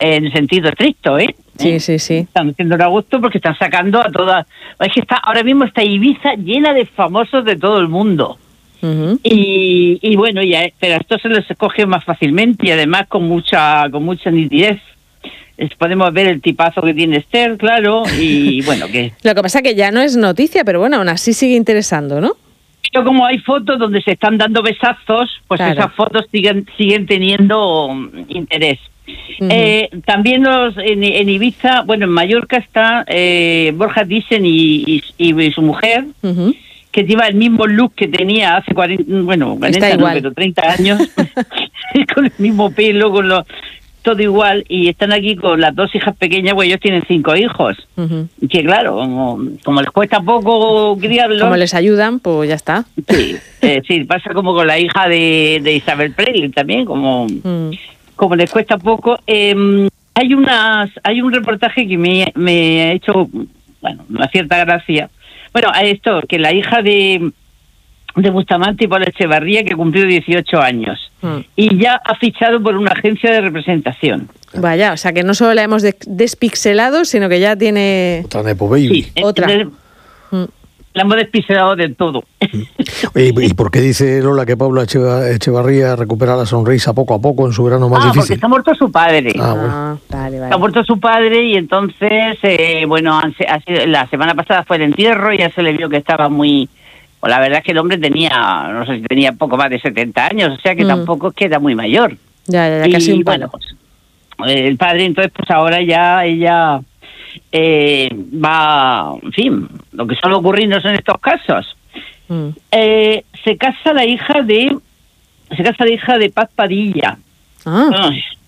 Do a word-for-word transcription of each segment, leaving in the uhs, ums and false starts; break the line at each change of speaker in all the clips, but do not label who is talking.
en sentido estricto, ¿eh?
Sí,
¿Eh?
sí, sí.
Están haciendo a gusto porque están sacando a todas... Es que está ahora mismo está Ibiza llena de famosos de todo el mundo. Uh-huh. Y, y bueno, ya, pero a esto se les escoge más fácilmente y además con mucha con mucha nitidez. Podemos ver el tipazo que tiene Esther, claro, y bueno, que...
Lo que pasa es que ya no es noticia, pero bueno, aún así sigue interesando, ¿no?
Pero como hay fotos donde se están dando besazos, pues claro, esas fotos siguen siguen teniendo interés. Uh-huh. Eh, también los en, en Ibiza, bueno, en Mallorca está eh, Borja Thyssen y, y, y su mujer, uh-huh, que lleva el mismo look que tenía hace cuarenta, bueno, cuarenta, no, pero treinta años, con el mismo pelo, con los... todo igual, y están aquí con las dos hijas pequeñas, pues ellos tienen cinco hijos. Uh-huh. Que claro, como, como les cuesta poco criarlos...
Como les ayudan, pues ya está.
Sí, eh, sí, pasa como con la hija de, de Isabel Presley también, como, uh-huh, como les cuesta poco. Eh, hay unas hay un reportaje que me, me ha hecho, bueno, una cierta gracia. Bueno, a esto, que la hija de... de Bustamante y Paula Echevarría, que cumplió dieciocho años, mm, y ya ha fichado por una agencia de representación.
Vaya, o sea que no solo la hemos de- despixelado, sino que ya tiene...
Otra Nepo Baby.
Sí,
Otra.
Entonces, mm. La hemos despixelado de todo.
Oye, ¿y por qué dice Lola que Paula Echeva- Echevarría recupera la sonrisa poco a poco en su verano más
ah,
difícil?
Porque está muerto su padre.
Ah, bueno.
Ah, vale, vale.
Está muerto su padre y entonces, eh, bueno, han, ha sido, la semana pasada fue el entierro y ya se le vio que estaba muy... Pues la verdad es que el hombre tenía, no sé si tenía poco más de setenta años, o sea que mm. tampoco es que era muy mayor.
Ya, ya, ya, casi un palo.
Bueno, pues, el padre, entonces, pues ahora ya ella eh, va, en fin, lo que suele ocurrirnos en estos casos. Mm. Eh, se casa la hija de, se casa la hija de Paz Padilla.
Ah,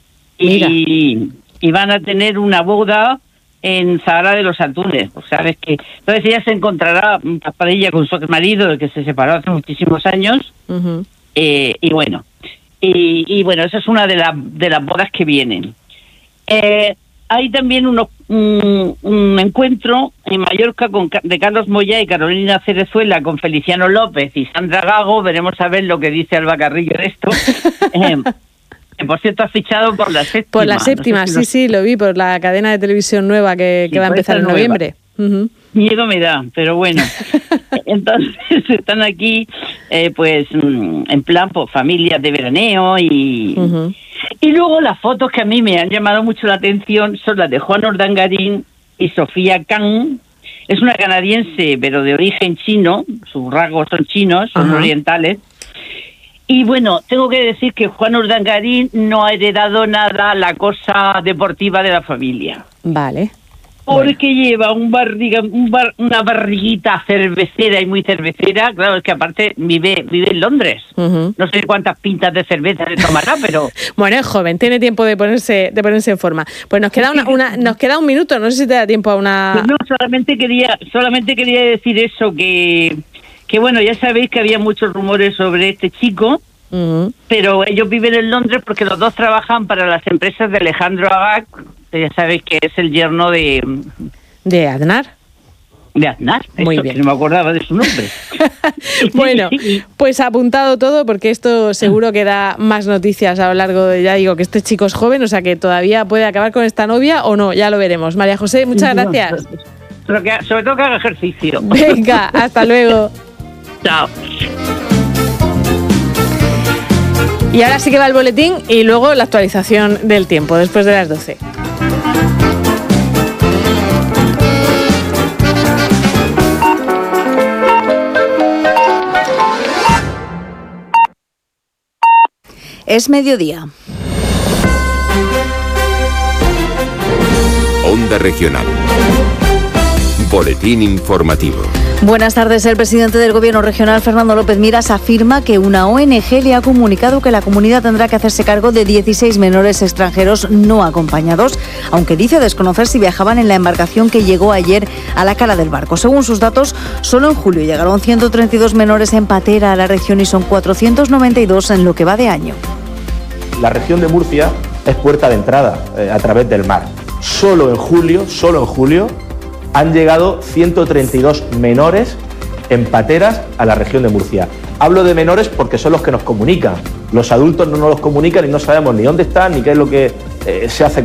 y, y van a tener una boda en Zahara de los Atunes, pues sabes que entonces ella se encontrará Paz Padilla con su marido que se separó hace muchísimos años, uh-huh, eh, y bueno y, y bueno esa es una de las de las bodas que vienen. Eh, hay también uno, un, un encuentro en Mallorca con de Carlos Moyá y Carolina Cerezuela con Feliciano López y Sandra Gago. Veremos a ver lo que dice Alba Carrillo de esto. eh, que por cierto ha fichado por la séptima.
Por la séptima,
no sé si
sí,
lo...
sí, lo vi, por la cadena de televisión nueva que,
sí,
que va a empezar en
nueva.
noviembre. Uh-huh.
Miedo me da, pero bueno. Entonces están aquí, eh, pues, en plan, pues, familias de veraneo y... Uh-huh. Y luego las fotos que a mí me han llamado mucho la atención son las de Juan Urdangarín y Sofía Kang. Es una canadiense, pero de origen chino, sus rasgos son chinos, son uh-huh, orientales. Y bueno, tengo que decir que Juan Urdangarín no ha heredado nada la cosa deportiva de la familia.
Vale.
Porque bueno, lleva un barriga, un bar, una barriguita cervecera y muy cervecera. Claro, es que aparte vive vive en Londres. Uh-huh. No sé cuántas pintas de cerveza le tomará, pero...
Bueno, es joven, tiene tiempo de ponerse de ponerse en forma. Pues nos queda una, una nos queda un minuto, no sé si te da tiempo a una...
Pues no, solamente quería, solamente quería decir eso, que... que bueno, ya sabéis que había muchos rumores sobre este chico, uh-huh, pero ellos viven en Londres porque los dos trabajan para las empresas de Alejandro Agag, que ya sabéis que es el yerno de...
¿De Aznar?
De Aznar,
muy
eso,
bien.
Que no me acordaba de su nombre.
Bueno, pues apuntado todo, porque esto seguro que da más noticias a lo largo de, ya digo, que este chico es joven, o sea que todavía puede acabar con esta novia o no, ya lo veremos. María José, muchas gracias.
Sobre, que, sobre todo que haga ejercicio.
Venga, hasta luego.
Chao.
Y ahora sí que va el boletín y luego la actualización del tiempo, después de las doce.
Es mediodía.
Onda Regional. Boletín informativo.
Buenas tardes. El presidente del Gobierno regional, Fernando López Miras, afirma que una O N G le ha comunicado que la comunidad tendrá que hacerse cargo de dieciséis menores extranjeros no acompañados, aunque dice desconocer si viajaban en la embarcación que llegó ayer a la cala del barco. Según sus datos, solo en julio llegaron ciento treinta y dos menores en patera a la región y son cuatrocientos noventa y dos en lo que va de año.
La región de Murcia es puerta de entrada eh, a través del mar. Solo en julio, solo en julio, han llegado ciento treinta y dos menores en pateras a la región de Murcia. Hablo de menores porque son los que nos comunican. Los adultos no nos los comunican y no sabemos ni dónde están ni qué es lo que eh, se hace